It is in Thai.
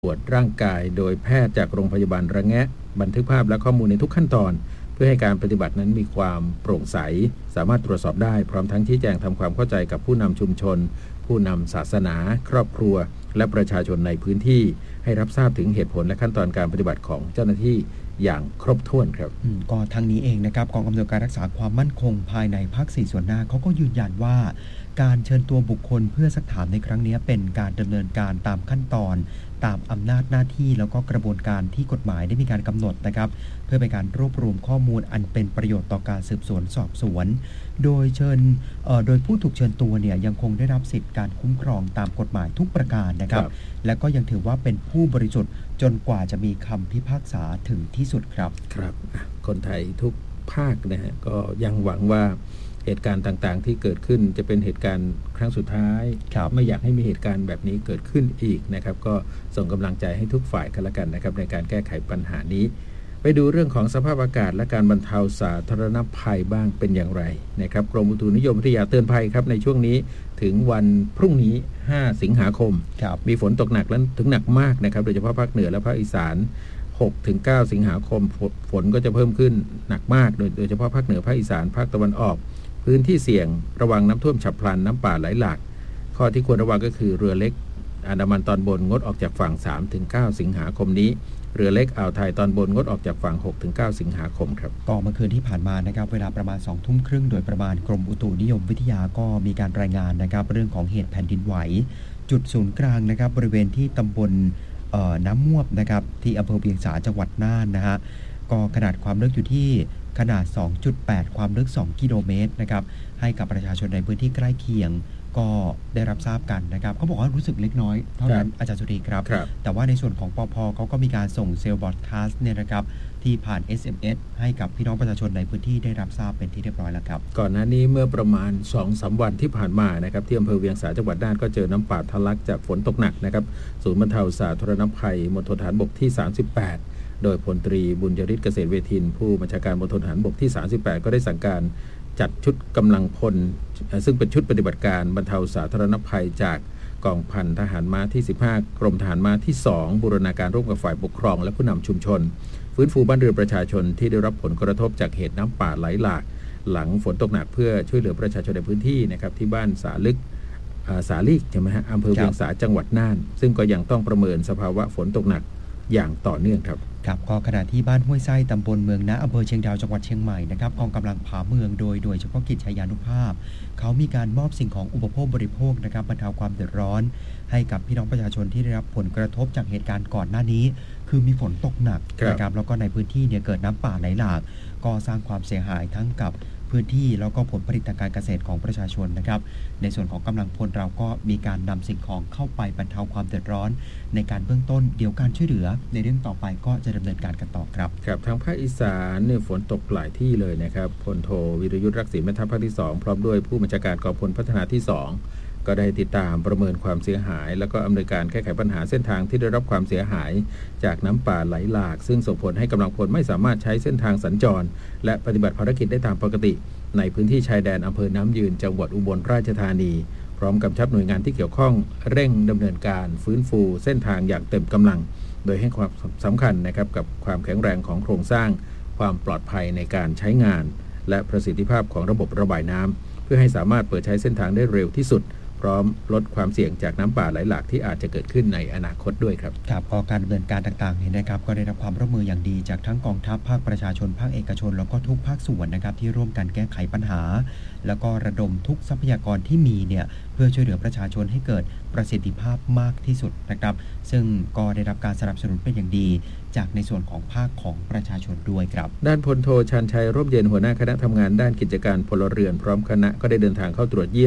ตรวจร่างกายโดยแพทย์จากโรงพยาบาลระแงะบันทึกภาพและข้อมูลในทุกขั้นตอนเพื่อให้การปฏิบัตินั้นมีความโปร่งใสสามารถตรวจสอบได้พร้อมทั้งชี้แจงทำความเข้าใจกับผู้นำชุมชนผู้นำศาสนาครอบครัวและประชาชนในพื้นที่ให้รับทราบถึงเหตุผลและขั้นตอนการปฏิบัติของเจ้าหน้าที่อย่างครบถ้วนครับก็ทางนี้เองนะครับกองอำนวยการรักษาความมั่นคงภายในภาค4ส่วนหน้าเขาก็ยืนยันว่าการเชิญตัวบุคคลเพื่อสักถามในครั้งนี้เป็นการดำเนินการตามขั้นตอนตามอำนาจหน้าที่แล้วก็กระบวนการที่กฎหมายได้มีการกำหนดนะครับเพื่อเป็นการรวบรวมข้อมูลอันเป็นประโยชน์ต่อการสืบสวนสอบสวนโดยผู้ถูกเชิญตัวเนี่ยยังคงได้รับสิทธิการคุ้มครองตามกฎหมายทุกประการนะครับและก็ยังถือว่าเป็นผู้บริสุทธิ์จนกว่าจะมีคำพิพากษาถึงที่สุดครับครับคนไทยทุกภาคนะฮะก็ยังหวังว่าเหตุการณ์ต่างๆที่เกิดขึ้นจะเป็นเหตุการณ์ครั้งสุดท้ายไม่อยากให้มีเหตุการณ์แบบนี้เกิดขึ้นอีกนะครับก็ส่งกำลังใจให้ทุกฝ่ายกันละกันนะครับในการแก้ไขปัญหานี้ไปดูเรื่องของสภาพอากาศและการบรรเทาสาธารณภัยบ้างเป็นอย่างไรนะครับกรมอุตุนิยมวิทยาเตือนภัยครับในช่วงนี้ถึงวันพรุ่งนี้5สิงหาคมมีฝนตกหนักและถึงหนักมากนะครับโดยเฉพาะภาคเหนือและภาคอีสาน6-9 สิงหาคมฝนก็จะเพิ่มขึ้นหนักมากโดยเฉพาะภาคเหนือภาคอีสานภาคตะวันออกพื้นที่เสี่ยงระวังน้ำท่วมฉับพลันน้ำป่าไหลหลากข้อที่ควรระวังก็คือเรือเล็กอันดามันตอนบนงดออกจากฝั่ง 3-9 สิงหาคมนี้เรือเล็กอ่าวไทยตอนบนงดออกจากฝั่ง 6-9 สิงหาคมครับก็เมื่อคืนที่ผ่านมานะครับเวลาประมาณ 20:30 โดยประมาณกรมอุตุนิยมวิทยาก็มีการรายงานนะครับเรื่องของเหตุแผ่นดินไหวจุดศูนย์กลางนะครับบริเวณที่ตำบลน้ำมวบนะครับที่อำเภอเวียงสาจังหวัดน่านนะฮะก็ขนาดความลึกอยู่ที่ขนาด 2.8 ความลึก 2 กิโลเมตรนะครับให้กับประชาชนในพื้นที่ใกล้เคียงก็ได้รับทราบกันนะครับเขาบอกว่ารู้สึกเล็กน้อยเท่านั้นอาจารย์สุรีครับแต่ว่าในส่วนของปภ.เขาก็มีการส่งเซลล์บอร์ดคาสต์เนี่ยนะครับที่ผ่าน SMS ให้กับพี่น้องประชาชนในพื้นที่ได้รับทราบเป็นที่เรียบร้อยแล้วครับก่อนหน้านี้เมื่อประมาณ 2-3 วันที่ผ่านมานะครับที่อำเภอเวียงสาจังหวัดน่านก็เจอน้ำป่าทะลักจากฝนตกหนักนะครับศูนย์บรรเทาสาธารณภัยมณฑลฐานบกที่ 38โดยพลตรีบุญยริศเกษตรเวทินผู้บัญชาการมณฑลฐานบกที่ 38ก็ได้สั่งการจัดชุดกำลังพลซึ่งเป็นชุดปฏิบัติการบรรเทาสาธารณภัยจากกองพันทหารม้าที่15กรมทหารม้าที่2บูรณาการร่วมกับฝ่ายปกครองและผู้นำชุมชนฟื้นฟูบ้านเรือนประชาชนที่ได้รับผลกระทบจากเหตุน้ำป่าไหลหลากหลังฝนตกหนักเพื่อช่วยเหลือประชาชนในพื้นที่นะครับที่บ้านสาลีกใช่ไหมฮะอำเภอเวียงสาจังหวัดน่านซึ่งก็ยังต้องประเมินสภาวะฝนตกหนักอย่างต่อเนื่องครับก็ขณะที่บ้านห้วยไส้ตำบลเมืองนะอำเภอเชียงดาวจังหวัดเชียงใหม่นะครับกองกำลังผาเมืองโดยเฉพาะกิจชัยานุภาพเขามีการมอบสิ่งของอุปโภคบริโภคนะครับบรรเทาความเดือดร้อนให้กับพี่น้องประชาชนที่ได้รับผลกระทบจากเหตุการณ์ก่อนหน้านี้คือมีฝนตกหนักนะครับแล้วก็ในพื้นที่เนี่ยเกิดน้ำป่าไหลหลากก็สร้างความเสียหายทั้งกับพื้นที่แล้วก็ผลผลิตทางการเกษตรของประชาชนนะครับในส่วนของกำลังพลเราก็มีการนำสิ่งของเข้าไปบรรเทาความเดือดร้อนในการเบื้องต้นเดี๋ยวการช่วยเหลือในเรื่องต่อไปก็จะดำเนินการกันต่อครับครับทางภาคอีสานเนี่ยฝนตกหลายที่เลยนะครับพลโทวิรยุทธรักษีแม่ทัพภาคที่2พร้อมด้วยผู้บัญชาการกองพลพัฒนาที่2ก็ได้ติดตามประเมินความเสียหายแล้วก็อำนวยการแก้ไขปัญหาเส้นทางที่ได้รับความเสียหายจากน้ำป่าไหลหลากซึ่งส่งผลให้กำลังพลไม่สามารถใช้เส้นทางสัญจรและปฏิบัติภารกิจได้ตามปกติในพื้นที่ชายแดนอำเภอน้ำยืนจังหวัดอุบลราชธานีพร้อมกำชับหน่วยงานที่เกี่ยวข้องเร่งดำเนินการฟื้นฟูเส้นทางอย่างเต็มกำลังโดยให้ความสำคัญนะครับกับความแข็งแรงของโครงสร้างความปลอดภัยในการใช้งานและประสิทธิภาพของระบบระบายน้ำเพื่อให้สามารถเปิดใช้เส้นทางได้เร็วที่สุดพร้อมลดความเสี่ยงจากน้ำป่าไหลหลากที่อาจจะเกิดขึ้นในอนาคตด้วยครับก็การดำเนินการต่างๆเนี่ยนะครับก็ได้รับความร่วมมืออย่างดีจากทั้งกองทัพภาคประชาชนภาคเอกชนแล้วก็ทุกภาคส่วนนะครับที่ร่วมกันแก้ไขปัญหาแล้วก็ระดมทุกทรัพยากรที่มีเนี่ยเพื่อช่วยเหลือประชาชนให้เกิดประสิทธิภาพมากที่สุดนะครับซึ่งก็ได้รับการสนับสนุนเป็นอย่างดีจากในส่วนของภาคของประชาชนด้วยครับด้านพลโทชันชัยร่มเย็นหัวหน้าคณะทำงานด้านกิจการพลเรือนพร้อมคณะก็ได้เดินทางเข้าตรวจเยี่ยม